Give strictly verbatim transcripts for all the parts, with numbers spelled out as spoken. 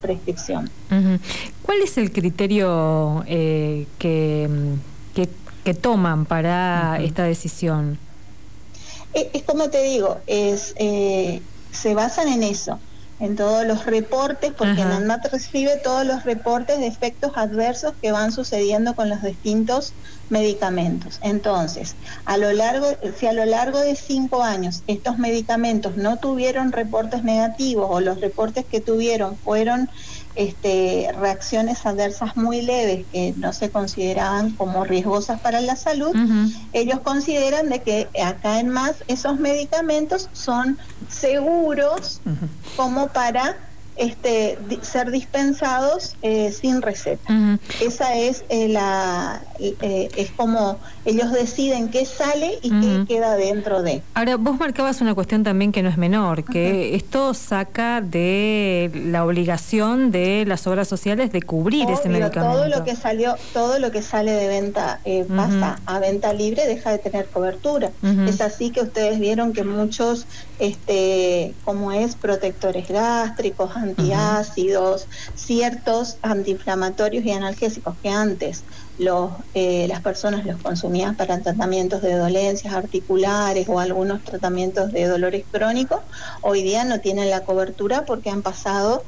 prescripción. Uh-huh. ¿Cuál es el criterio eh, que, que, que toman para uh-huh. esta decisión? Es, es como te digo, es eh, se basan en eso, en todos los reportes, porque uh-huh. ANMAT recibe todos los reportes de efectos adversos que van sucediendo con los distintos medicamentos. Entonces, a lo largo, si a lo largo de cinco años estos medicamentos no tuvieron reportes negativos o los reportes que tuvieron fueron este, reacciones adversas muy leves que no se consideraban como riesgosas para la salud, uh-huh. ellos consideran de que acá en más esos medicamentos son seguros uh-huh. como para este, di, ser dispensados eh, sin receta. Uh-huh. Esa es eh, la eh, es como ellos deciden qué sale y uh-huh. qué queda dentro de. Ahora, vos marcabas una cuestión también que no es menor, que uh-huh. esto saca de la obligación de las obras sociales de cubrir Obvio, ese medicamento. Todo lo que salió, todo lo que sale de venta eh, uh-huh. pasa a venta libre, deja de tener cobertura. Uh-huh. Es así que ustedes vieron que muchos, este, como es protectores gástricos, antiácidos, uh-huh. ciertos antiinflamatorios y analgésicos que antes los, eh, las personas los consumían para tratamientos de dolencias articulares o algunos tratamientos de dolores crónicos, hoy día no tienen la cobertura porque han pasado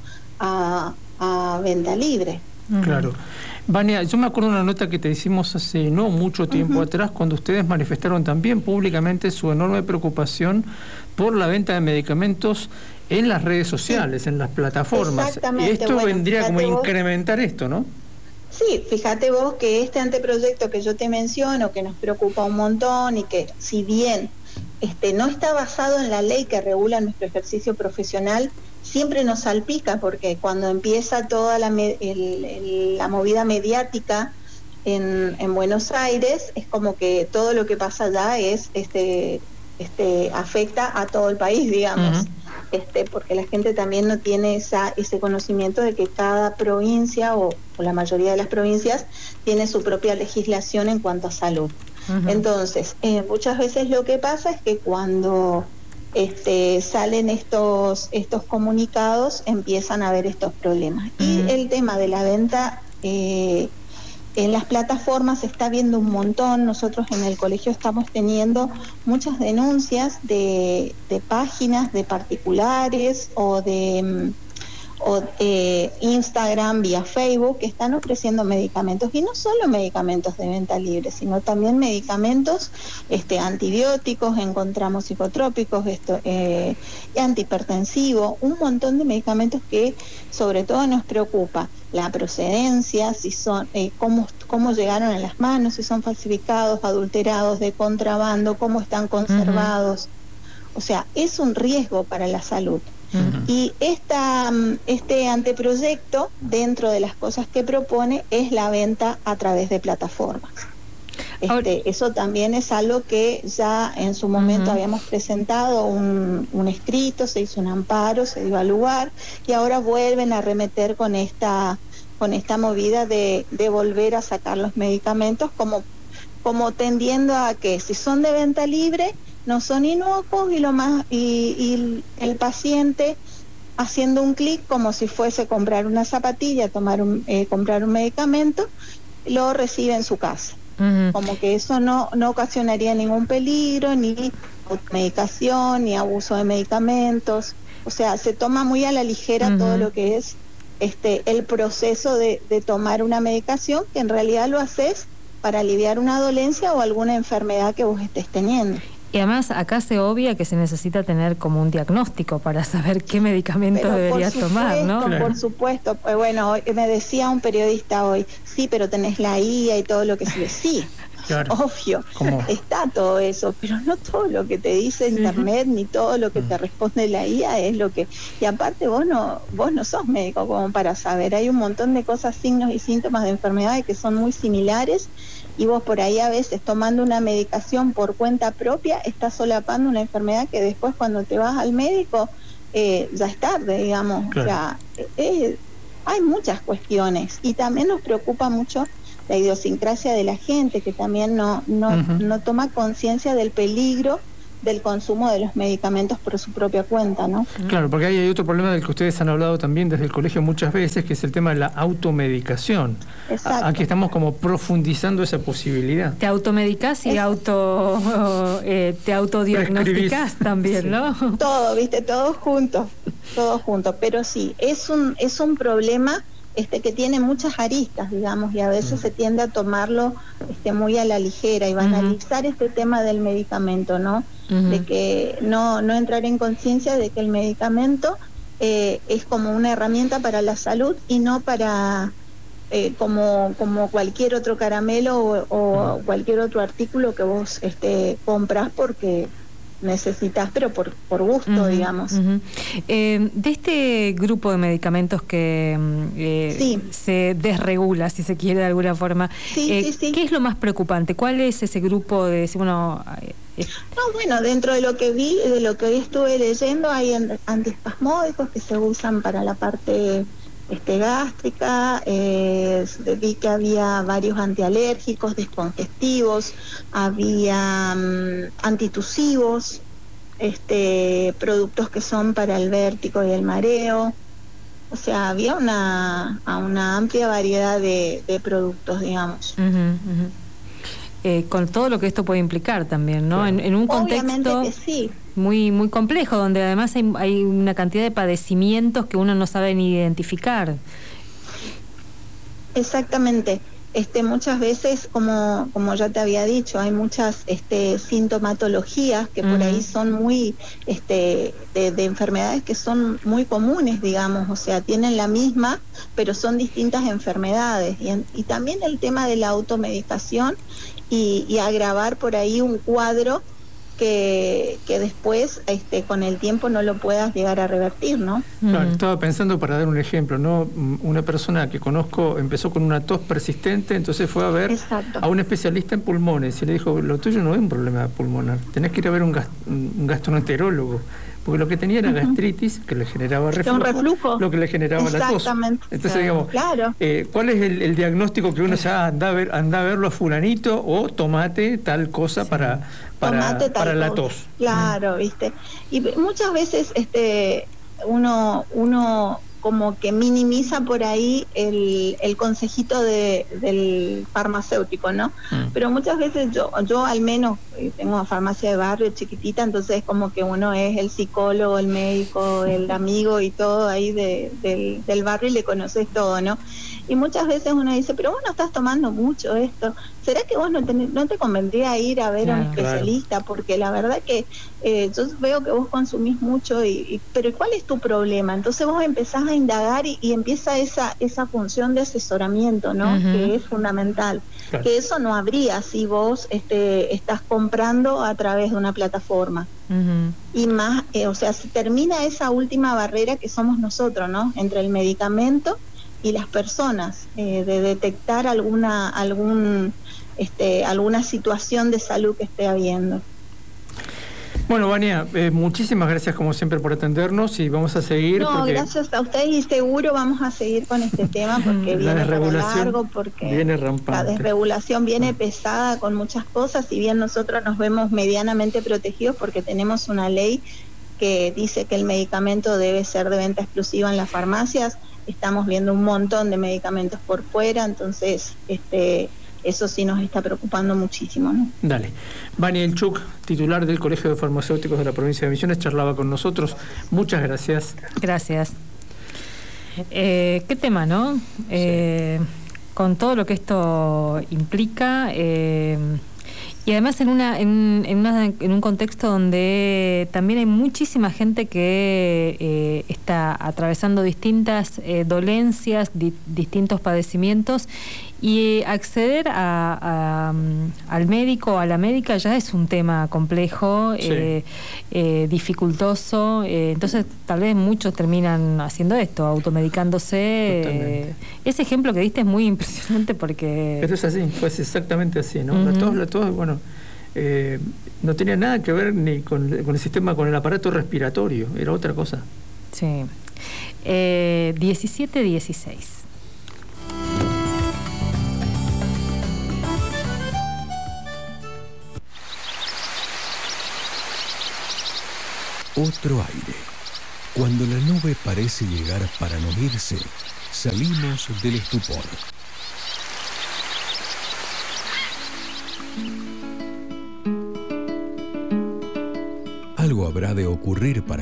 a, a venta libre. Uh-huh. Claro. Vania, yo me acuerdo de una nota que te hicimos hace no mucho tiempo uh-huh. atrás, cuando ustedes manifestaron también públicamente su enorme preocupación por la venta de medicamentos en las redes sociales, sí. en las plataformas. Exactamente. Esto bueno, vendría como a vos, incrementar esto, ¿no? Sí, fíjate vos que este anteproyecto que yo te menciono, que nos preocupa un montón y que si bien este, no está basado en la ley que regula nuestro ejercicio profesional, siempre nos salpica porque cuando empieza toda la, el, el, la movida mediática en, en Buenos Aires, es como que todo lo que pasa allá es este, este, afecta a todo el país, digamos. Uh-huh. Este, porque la gente también no tiene esa, ese conocimiento de que cada provincia o, o la mayoría de las provincias tiene su propia legislación en cuanto a salud. Uh-huh. Entonces, eh, muchas veces lo que pasa es que cuando este, salen estos, estos comunicados empiezan a haber estos problemas. Uh-huh. Y el tema de la venta eh, en las plataformas se está viendo un montón. Nosotros en el colegio estamos teniendo muchas denuncias de, de páginas de particulares o de o eh, Instagram vía Facebook que están ofreciendo medicamentos, y no solo medicamentos de venta libre, sino también medicamentos este, antibióticos, encontramos psicotrópicos, esto, eh, antihipertensivos, un montón de medicamentos que sobre todo nos preocupa la procedencia, si son, eh, cómo, cómo llegaron a las manos, si son falsificados, adulterados, de contrabando, cómo están conservados. Uh-huh. O sea, es un riesgo para la salud. Uh-huh. Y esta, este anteproyecto, dentro de las cosas que propone, es la venta a través de plataformas. Este, eso también es algo que ya en su momento uh-huh. habíamos presentado un, un escrito, se hizo un amparo, se dio al lugar, y ahora vuelven a arremeter con esta, con esta movida de, de volver a sacar los medicamentos como, como tendiendo a que si son de venta libre no son inocuos y lo más y, y el paciente haciendo un clic como si fuese comprar una zapatilla, tomar un, eh, comprar un medicamento, lo recibe en su casa. Uh-huh. Como que eso no, no ocasionaría ningún peligro, ni medicación, ni abuso de medicamentos. O sea, se toma muy a la ligera uh-huh. todo lo que es este el proceso de, de tomar una medicación, que en realidad lo haces para aliviar una dolencia o alguna enfermedad que vos estés teniendo. Y además acá se obvia que se necesita tener como un diagnóstico para saber qué medicamento pero deberías supuesto, tomar, ¿no? Claro. Por supuesto. Pues bueno, me decía un periodista hoy, sí, pero tenés la I A y todo lo que se ve. Sí, claro. Obvio, ¿cómo? Está todo eso, pero no todo lo que te dice sí. internet ni todo lo que mm. te responde la I A es lo que... Y aparte vos no, vos no sos médico como para saber. Hay un montón de cosas, signos y síntomas de enfermedades que son muy similares, y vos por ahí a veces tomando una medicación por cuenta propia estás solapando una enfermedad que después cuando te vas al médico eh, ya es tarde, digamos. Claro. O sea, eh, hay muchas cuestiones, y también nos preocupa mucho la idiosincrasia de la gente, que también no no, uh-huh. no toma conciencia del peligro del consumo de los medicamentos por su propia cuenta, ¿no? Claro, porque ahí hay otro problema del que ustedes han hablado también desde el colegio muchas veces, que es el tema de la automedicación. Exacto. Aquí estamos como profundizando esa posibilidad. Te automedicás y es... auto eh, te autodiagnosticás también, ¿no? Sí. Todo, viste, todo junto, todo junto. Pero sí, es un, es un problema este que tiene muchas aristas, digamos, y a veces uh-huh. se tiende a tomarlo este, muy a la ligera y banalizar uh-huh. este tema del medicamento, ¿no? Uh-huh. De que no, no entrar en conciencia de que el medicamento eh, es como una herramienta para la salud y no para eh, como, como cualquier otro caramelo o, o uh-huh. cualquier otro artículo que vos este, compras porque necesitas, pero por, por gusto, uh-huh, digamos. Uh-huh. Eh, de este grupo de medicamentos que eh, sí. se desregula, si se quiere de alguna forma, sí, eh, sí, sí. ¿qué es lo más preocupante? ¿Cuál es ese grupo de, bueno, eh, no, bueno, dentro de lo que vi, de lo que hoy estuve leyendo, hay antiespasmódicos que se usan para la parte este, gástrica, eh, vi que había varios antialérgicos, descongestivos, había um, antitusivos, este, productos que son para el vértigo y el mareo, o sea, había una, una amplia variedad de, de productos, digamos. Uh-huh, uh-huh. Eh, con todo lo que esto puede implicar también, ¿no? En, en un Obviamente contexto que sí. muy muy complejo, donde además hay, hay una cantidad de padecimientos que uno no sabe ni identificar. Exactamente. Este, muchas veces, como, como ya te había dicho, hay muchas este, sintomatologías que uh-huh. por ahí son muy, este, de, de enfermedades que son muy comunes, digamos, o sea, tienen la misma, pero son distintas enfermedades. Y, en, y también el tema de la automedicación y, y agravar por ahí un cuadro que, que después este, con el tiempo no lo puedas llegar a revertir, ¿no? Claro, estaba pensando, para dar un ejemplo, ¿no? Una persona que conozco empezó con una tos persistente, entonces fue a ver Exacto. a un especialista en pulmones y le dijo, lo tuyo no es un problema pulmonar, tenés que ir a ver un, gast un gastroenterólogo, porque lo que tenía era gastritis, que le generaba reflujo, un reflujo. Lo que le generaba la tos. Entonces, claro. digamos, claro. eh, ¿cuál es el, el diagnóstico que uno se ah, anda a ver, anda a verlo a fulanito o tomate tal cosa sí. para, para, tomate tal para la cosa. tos? Claro, mm. viste. Y muchas veces este uno uno como que minimiza por ahí el, el consejito de, del farmacéutico, ¿no? Mm. Pero muchas veces yo, yo al menos tengo una farmacia de barrio chiquitita, entonces como que uno es el psicólogo, el médico, el amigo y todo ahí de, del, del barrio y le conoces todo, ¿no? Y muchas veces uno dice, pero vos no estás tomando mucho esto, ¿será que vos no te, no te convendría ir a ver claro, a un especialista? Claro. Porque la verdad que eh, yo veo que vos consumís mucho, y, y pero ¿cuál es tu problema? Entonces vos empezás a indagar y, y empieza esa esa función de asesoramiento, ¿no? Uh-huh. Que es fundamental. Claro. Que eso no habría si vos este, estás comprando a través de una plataforma. Uh-huh. Y más, eh, o sea, se termina esa última barrera que somos nosotros, ¿no? Entre el medicamento y las personas, eh, de detectar alguna algún este alguna situación de salud que esté habiendo. Bueno, Vania, eh, muchísimas gracias como siempre por atendernos y vamos a seguir. No, porque gracias a ustedes y seguro vamos a seguir con este tema porque la viene para largo, porque viene rampante. La desregulación viene pesada con muchas cosas, si bien nosotros nos vemos medianamente protegidos porque tenemos una ley que dice que el medicamento debe ser de venta exclusiva en las farmacias, estamos viendo un montón de medicamentos por fuera, entonces este eso sí nos está preocupando muchísimo, ¿no? Dale. Vania Ilchuk, titular del Colegio de Farmacéuticos de la provincia de Misiones, charlaba con nosotros. Muchas gracias. Gracias. Eh, qué tema, ¿no? Eh, sí. Con todo lo que esto implica, eh, y además en una, en, en, una, en un contexto donde también hay muchísima gente que eh, está atravesando distintas eh, dolencias, di, distintos padecimientos, y acceder a, a, al médico o a la médica ya es un tema complejo, sí. eh, eh, dificultoso, eh, entonces tal vez muchos terminan haciendo esto, automedicándose. Eh, ese ejemplo que diste es muy impresionante porque... Pero es así, fue exactamente así, ¿no? Uh-huh. La tos, la tos, bueno, eh, no tenía nada que ver ni con, con el sistema, con el aparato respiratorio, era otra cosa. Sí. Eh, diecisiete dieciséis. Otro aire. Cuando la nube parece llegar para no irse, salimos del estupor. Algo habrá de ocurrir para